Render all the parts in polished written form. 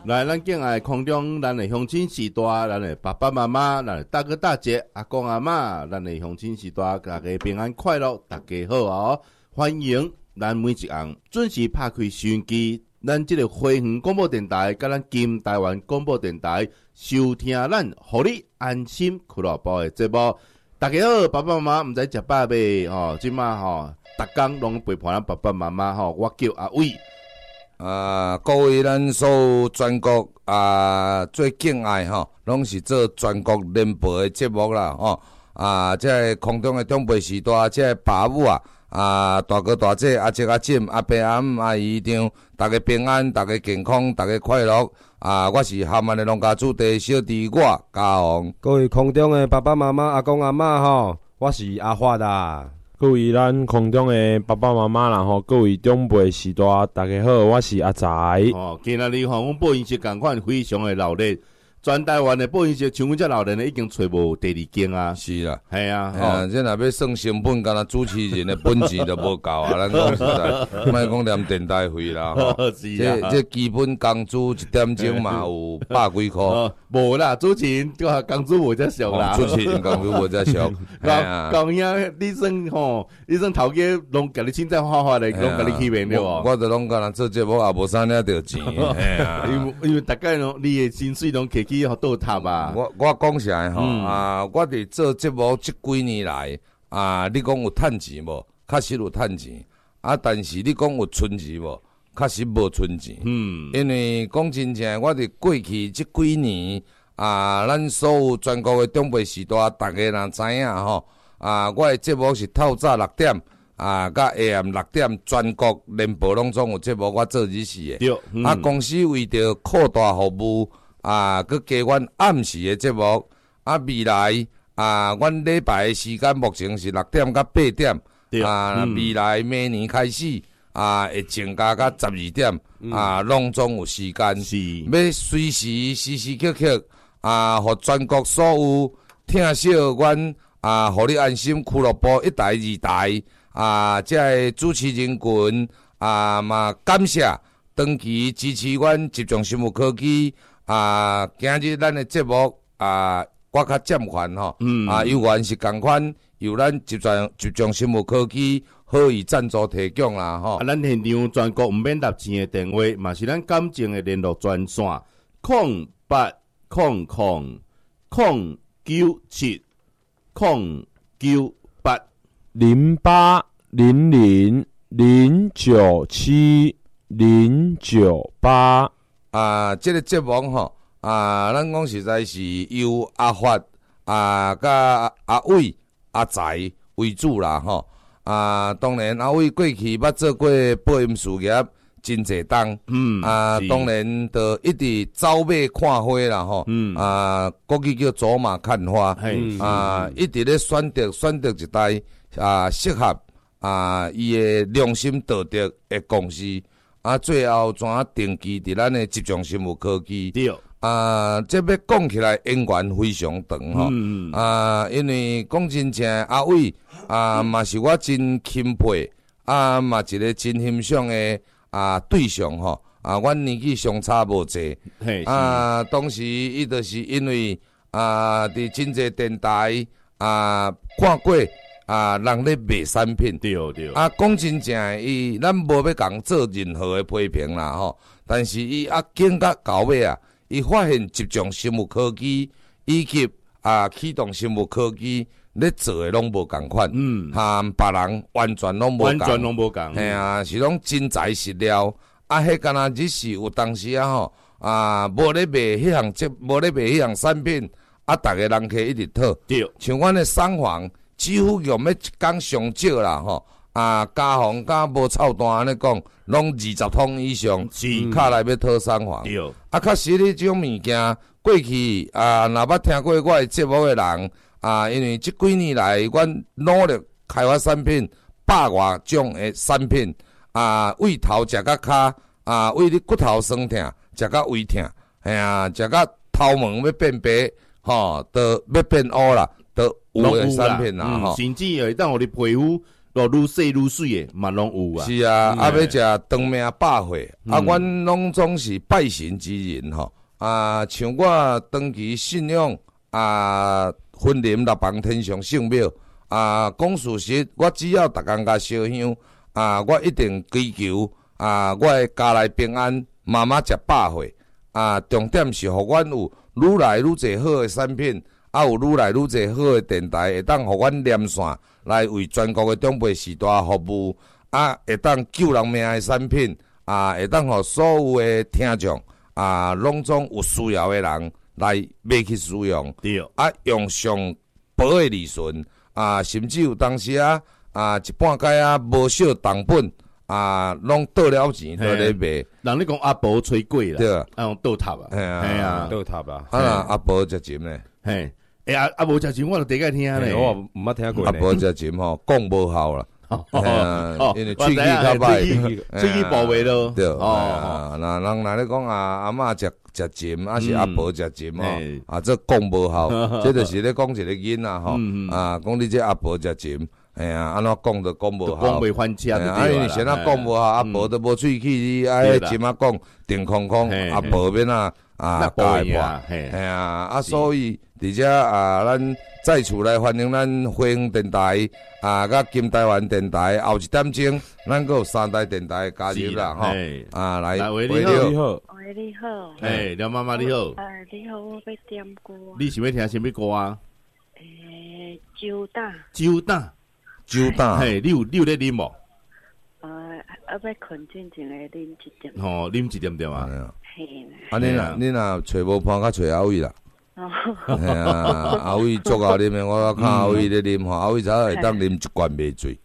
来，咱敬爱空中，咱的乡亲时代，咱的爸爸妈妈，咱的大哥大姐、阿公阿嬷，咱的乡亲时代，大家平安快乐，大家好哦！欢迎咱每一行准时拍开收音机，咱这个花园广播电台，甲咱金台湾广播电台收听咱互你安心俱乐部的节目。大家好，爸爸妈妈，毋知食饱未？吼，即马吼，逐工拢陪伴咱爸爸妈妈吼，我叫阿伟。 各位咱所有全国最敬爱吼，拢是做全国联播的节目啦吼。这空中的长辈时代，这爸母大哥大姐阿姐阿婶阿伯阿姆阿姨丈，大家平安，大家健康，大家快乐。我是厦门的农家主地小弟我嘉宏。 各位空中的爸爸妈妈阿公阿嬷吼，我是阿发啦。 各位咱空中的爸爸妈妈啦吼，各位长辈时代，大家好，我是阿财。 今仔日吼，阮播音室共款非常的热烈，全台湾的播音室像阮遮热烈的已经找无第二间啊。 是啦， 系啊， 这若要算成本，敢若主持人的本钱都无够啊！咱讲实在，莫讲连电台费啦吼。这基本工资一点钟嘛有百几块。 无啦，主持人个工资无遮俗啦。 主持人工资无遮俗。 高兄，你算吼，你算头家拢甲你凊彩花花的，拢甲你欺骗对无？ 我都拢敢若做节目也无啥领着钱。 因为大概拢你的薪水拢摕去倒塌啊。 我讲实在吼，我伫做节目这几年来你讲有趁钱无？确实有趁钱。但是你讲有存钱无？确实无存钱。因为讲真正，我伫过去这几年咱所有全国的长辈时代，大家若知影吼，我的节目是透早6点甲下暗6点，全国联播拢总有节目我做日时的。 对， 公司为着扩大服务佮加阮暗时的节目。未来阮礼拜的时间目前是6点到8点。未来明年开始会增加到12点。拢总有时间。是要随时时时刻刻互全国所有听惜阮互你安心俱乐部1台2台这的主持人群嘛感谢长期支持阮集中生物科技今日咱的节目我较占款吼有缘是共款由咱集中生物科技好意赞助提供啦吼。 咱现场全国毋免纳钱的电话，嘛是咱感情的联络专线 080009700970970998。 这个节目吼咱讲实在是由阿发甲阿伟阿财为主啦吼。当然阿伟过去捌做过播音事业真济档。当然就一直走马看花啦吼。国语叫走马看花。一直咧选择一台适合伊的良心道德的公司。最后怎定期伫咱的集中生物科技。 对。 这要讲起来缘缘非常长吼。因为讲真正阿伟嘛是我真钦佩嘛一个真欣赏的对象吼。阮年纪相差无济。当时伊就是因为伫真济电台看过人咧卖产品。 对对。 讲真正伊咱无要讲做任何的批评啦吼。但是伊经到到尾伊发现集中生物科技以及启动生物科技咧做的拢无共款。和别人完全拢无共。 完全拢无共。 是拢真材实料。迄敢若日时有当时吼无咧卖迄项产品，逐个人客一直讨。 对。像阮的厂房几乎用要一工上少啦吼。家phòng甲无臭弹安尼讲，拢20桶以上，卡来要讨厂房。 对。 确实咧，这种物件过去若捌听过我的节目的人因为这几年来，阮努力开发产品，100多种的产品胃头食到骹胃你骨头酸痛，食到胃痛，食到头毛要变白，都要变乌啦，都有的产品啦， 甚至会当互你皮肤愈细愈水的嘛拢有啊。 是啊，要食长命百岁，阮拢总是拜神之人吼。像我长期信仰君临六邦天上圣庙讲事实，我只要逐工甲烧香我一定祈求我的家内平安，妈妈食百岁重点是互阮有愈来愈侪好的产品，有愈来愈侪好的电台，会当互阮连线来为全国的长辈时代服务会当救人命的产品会当互所有的听众拢总有需要的人来买去使用， 对用上薄的利润甚至有当时一半解无少成本拢倒了钱倒咧卖。 人咧讲阿婆吹粿啦， 对用倒塔啊， 系啊， 倒塔吧。 阿婆食钱咧， 嘿，阿婆食钱我就第一个听咧， 我毋捌听过。 阿婆食钱吼讲无效啦。因为喙齿较歹， 喙齿保卫咯。 对，那人来咧讲阿嬷食钱，是阿婆食钱吼，这讲无效，这就是咧讲一个囡仔吼，讲你这阿婆食钱，安怎讲都讲无效， 讲袂翻车就对啦。 你先讲无效，阿婆都无喙齿，你爱钱讲定空空，阿婆免改破，所以而且咱再次来欢迎咱花园电台甲金台湾电台，后一点钟咱阁有3台电台加入啦吼，来喂你好， 喂你好， 廖妈妈你好， 你好，我要点歌， 你想要听什么歌啊？ 酒胆， 嘿，你有咧啉无？ 要困进前来啉一点， 吼，啉一点点啊。 嘿， 你若找无伴，较找阿伟啦。嘿阿伟足够啉的，我看阿伟咧啉吼，阿伟才会当啉一罐袂醉。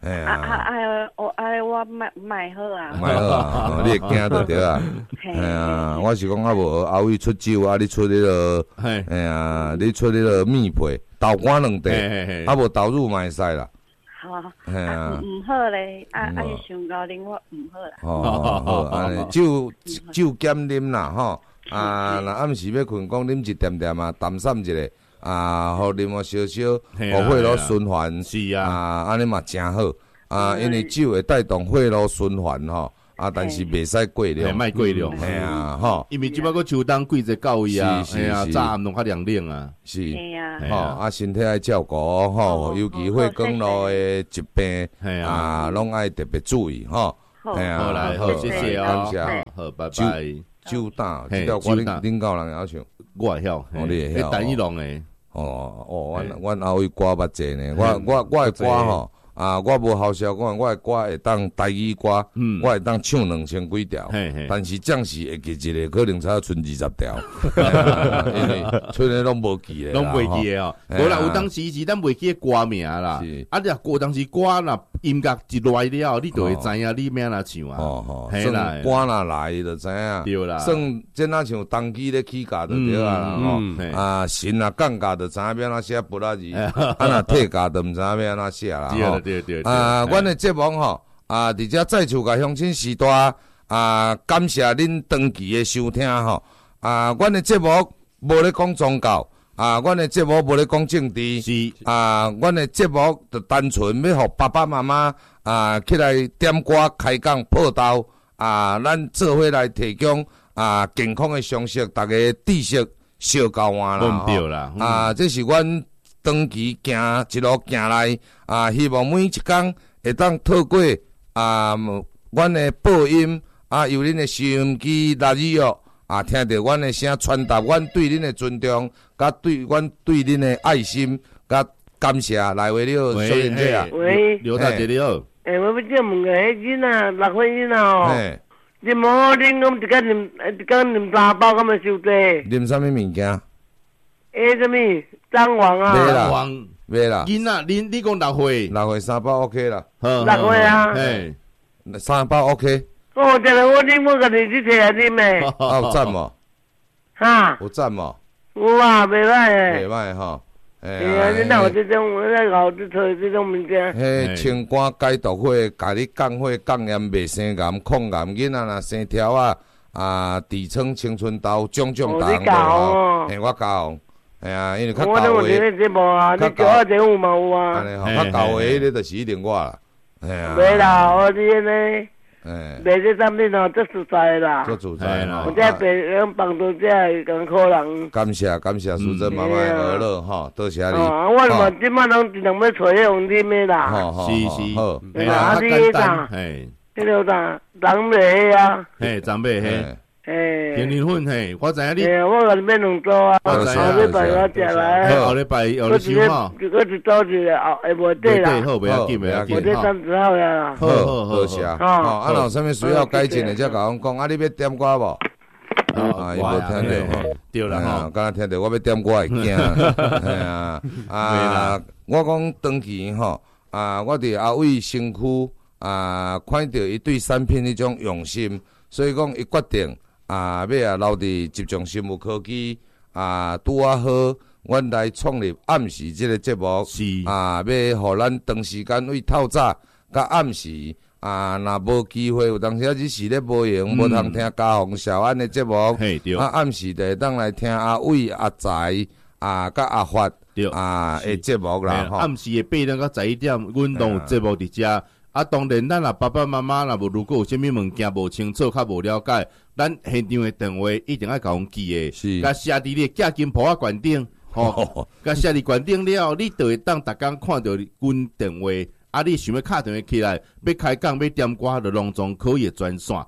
我卖好啊， 卖好啊，你会惊就对啊。我是讲无阿伟出酒你出迄个，你出迄个蜜配豆干两袋，无豆乳嘛会使啦。 好，唔好咧，伊上高啉我唔好啦。 好，安尼酒减啉啦吼。若暗时要困，讲啉一点点淡散一下，互啉少少，互血路循环， 是啊， 安尼嘛真好。因为酒会带动血路循环吼，但是袂使过量， 卖过量， 嘿啊，吼。 因为即摆个秋冬季节到位啊， 是啊， 早暗拢较凉凉啊， 是， 吼， 身体爱照顾吼，尤其血管路的疾病，拢爱特别注意吼。 好来，好，谢谢哦，好，拜拜。 酒胆，这条我恁教人会晓唱， 我会晓， 你会晓， 单一龙诶。 阮后位歌捌济呢，我的歌吼。我无好笑讲，我的歌会当台语歌，我会当唱2000几条，但是暂时会记一个，可能才剩20条，因为剩的拢无记咧， 拢袂记诶哦。无啦，有当时是咱袂记歌名啦，你过当时歌若音乐一来了，你就会知影你免哪唱啊。 算歌若来就知影， 对啦。 算真若像当机咧起价就对啊啦，神啊降价就知影要哪写不拉字，若退价就毋知影要哪写啦。 对， 阮的节目吼，伫遮再次甲乡亲时代感谢恁长期的收听吼，阮的节目无咧讲宗教，阮的节目无咧讲政治， 是阮的节目就单纯要互爸爸妈妈起来点歌开讲报道，咱做伙来提供健康的常识，大家知识小交换啦， 对啦， 这是阮长期行一路行来，希望每一天会当透过阮的播音，由恁的收音机来语哦，听到阮的声，传达阮对恁的尊重，甲阮对恁的爱心，甲感谢。来为了小人者喂， 刘大姐你好， 我要这问个，迄囡仔6岁囡仔哦，你无好恁讲一天啉3包，敢嘛伤济？ 啉啥物物件？ 什么蟑螂啊？ 袂啦， 囡仔，你讲6岁 ，6岁3包 OK 啦 ，6岁啊， 嘿 ，3包 OK。 真系我啉我家己去摕来啉诶。 有赞无？ 哈？ 有赞无？ 有啊，袂歹诶。 袂歹吼。 你哪有这种，我在搞这种物件？ 迄清肝解毒火，甲你降火降炎，袂生癌、抗癌。囡仔若生条痔疮、青春痘、种种痘，我教。 哎呀，因为较我咧有听咧节目啊，你叫我节目嘛有啊。 安尼吼，较高的迄个就是一定我啦。哎呀， 袂啦，我这呢， 哎， 卖这产品哦，足实在啦。 做主宰啦。 我这别帮助这艰苦人。 感谢苏珍妈妈的娱乐哈，多谢你。 我嘛即摆拢尽量要找迄黄金的啦。 是，好， 啊，你迄个，迄个啥，长尾啊？ 嘿，长尾嘿。甜甜粉嘿，我知影你。 我甲你买两组啊，后礼拜我食来。 后礼拜收吼。 我一组一个后下无底啦。 好，袂要紧，袂要紧。 我这30号呀。 好谢。啊，若有啥物需要改进的，则甲阮讲。啊，你要点歌无？啊，伊无听着。 对啦吼， 敢若听着我要点歌会惊。哎呀，我讲长期吼，我伫阿伟身躯看到伊对产品迄种用心，所以讲伊决定。要留伫集中生物科技拄好，阮来创立暗时即个节目，要互咱长时间为透早甲暗时若无机会，有当时日时咧无闲，无通听嘉宏小安的节目，暗时就会当来听阿伟、阿财甲阿发的节目啦。 暗时的8点到11点，阮拢有节目伫遮。当然，咱爸爸妈妈如果有啥物物件无清楚、较无了解，咱现场的电话一定要甲阮记诶，甲写伫你寄金铺馆顶，甲写伫馆顶了，你就会当逐工看到阮电话。你想要敲电话起来，要开讲要点歌，就拢总可以的专线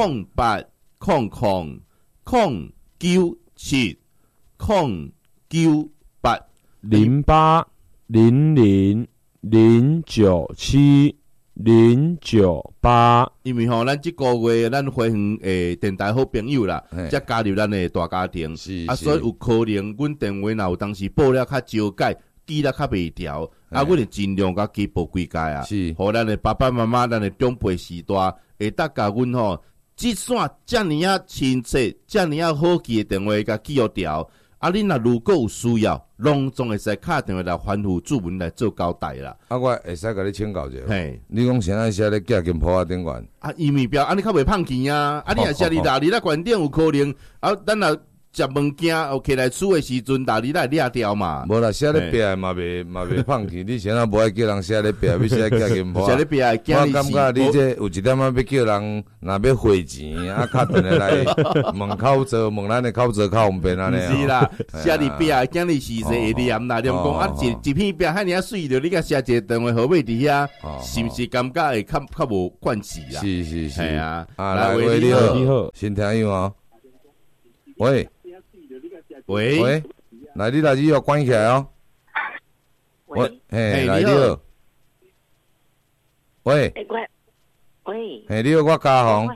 080000097098， 因为咱即个月咱花园电台好朋友啦，才加入咱的大家庭，所以有可能阮电话若有当时报了较少改，记了较袂调，阮会尽量甲记报几改啊，互咱的爸爸妈妈、咱的长辈时代会当甲阮吼，即线遮尔亲切、遮尔好记的电话甲记好调。你若如果有需要，拢总会使敲电话来反复注文来做交代啦。 我会使甲你请教者。嘿，你讲现在写咧寄金铺顶管。 移民表，你较袂胖钱啊？你若写伫哪里？馆顶有可能咱若食物件起来厝的时阵，哪里来掠掉嘛？ 无啦，写咧壁嘛袂胖钱。你现在无爱叫人写咧壁，要写寄金铺。 写咧壁， 我感觉你这有一点要叫人，若要汇钱，敲电话来门口做，问咱的口做较方便安尼。 是啦，写伫壁，今日是会念啦，念讲一片壁遐尔水着，你甲写一个电话号码伫遐，是毋是感觉会较无关系啦？ 是，系啊。 来，喂，你好，新听友哦。喂，来，你耳朵关起来哦。喂，来，你好。喂，你好，我嘉宏。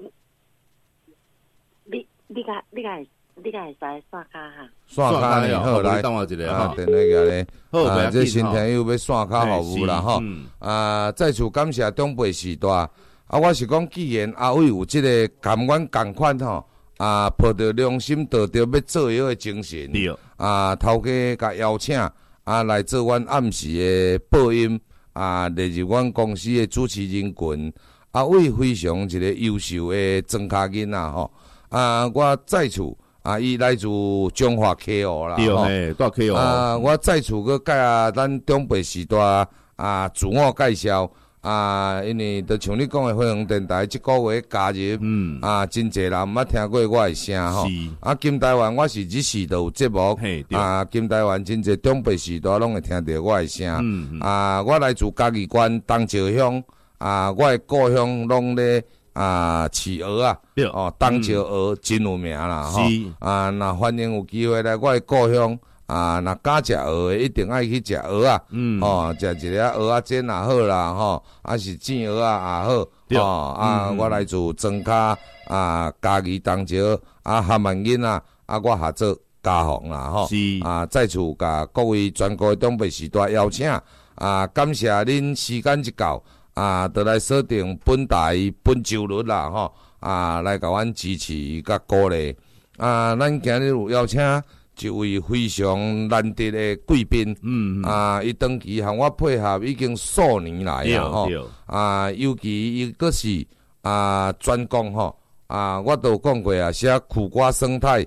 你甲会使刷卡哈？ 刷卡呢？好，来， 等我一下哈。 电话过来。 好， 这新朋友要刷卡服务啦吼。再次感谢长辈时代。我是讲，既然阿伟有这个甘愿共款吼。抱着良心，抱着要做药的精神，头家甲邀请来做阮暗时的播音，列入阮公司的主持人群。为非常一个优秀的庄卡囡仔吼。我再次伊来自中华 KO 啦， 对，大 KO。 我再次佮咱长辈时代自我介绍。因为就像你讲的，飞鸿电台即个月加入，真侪人毋捌听过我的声吼。金台湾我是日时都有节目，金台湾真侪长辈时代拢会听到我的声。我来自嘉义县东石乡，我的故乡拢咧饲鹅啊，东石鹅真有名啦吼。那欢迎有机会来我的故乡。若敢食鹅的，一定爱去食鹅啊！食一个鹅仔煎也好啦，是煎鹅也好。我来自庄卡嘉义东石韩万囡仔我合作嘉宏啦，再次甲各位全国长辈时代邀请感谢恁时间一到就来锁定本台本周日啦，来甲阮支持甲鼓励咱今日有邀请。一位非常难得的贵宾，伊长期和我配合已经数年来啦，尤其伊佫是专讲我都讲过写苦瓜生态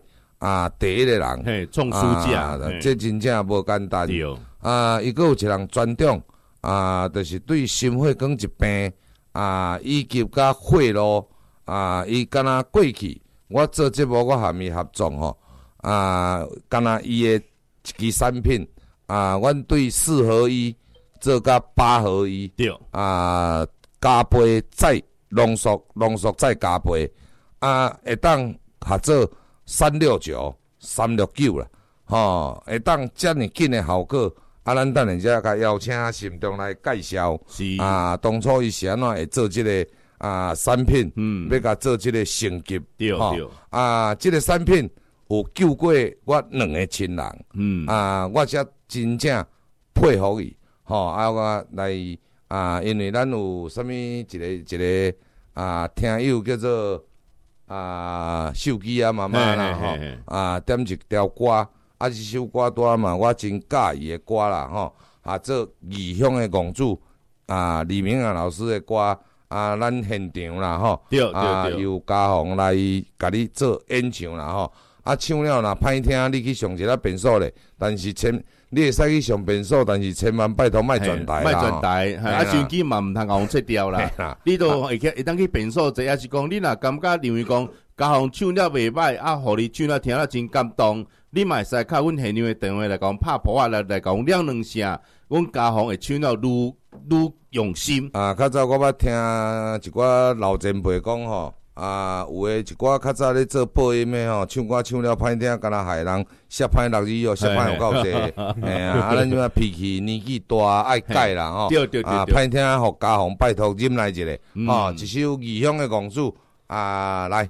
第一个人， 嘿，创书架， 这真正无简单。 对， 伊个有一人专长就是对心血管疾病以及甲血路伊敢若过去，我做节目我含伊合作吼，敢若伊的一支产品阮对4合1做甲8合1， 对， 加倍再浓缩再加倍，会当合作369、369啦，吼，会当遮尔紧的效果。咱等下才甲邀请心中来介绍。 是当初伊是安怎会做即个产品，要甲做即个升级， 对对。 即个产品有救过我2个亲人，我则真正佩服伊，吼，我来因为咱有啥物一个听友叫做秀基妈妈啦，吼，点一条歌。这首歌单嘛，我真喜伊的歌啦，吼，做异乡的公主，李明阳老师的歌，咱现场啦，吼， 对， 由嘉宏来甲你做演唱啦，吼，唱了若歹听，你去上一个便所咧，但是你会使去上便所，但是千万拜托莫转台啦， 莫转台，手机嘛毋通甲互切掉啦，你都会当去便所坐，也是讲你若感觉认为讲嘉宏唱了袂歹，互你唱了听了真感动。你嘛会使靠阮现场的电话来讲拍谱来讲两两声，阮嘉宏会唱了愈用心。 较早我捌听一寡老前辈讲吼，有诶一寡较早咧做播音的吼，唱歌唱了歹听，敢若害人写歹落字哦，写歹有够济。咱即摆脾气年纪大爱改啦吼。 对， 歹听互嘉宏拜托忍耐一下，吼，一首异乡的公主来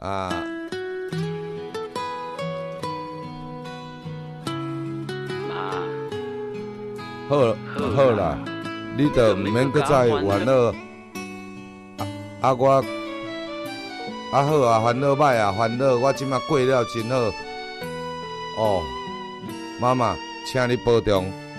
好啦，你著毋免搁再烦恼。我好烦恼歹烦恼我即马过了真好。妈妈，请你保重。